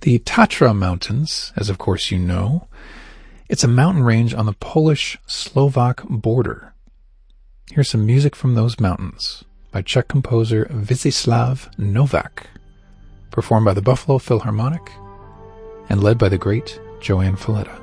The Tatra Mountains, as of course you know, it's a mountain range on the Polish-Slovak border. Here's some music from those mountains by Czech composer Vítislav Novák, performed by the Buffalo Philharmonic and led by the great Joanne Falletta.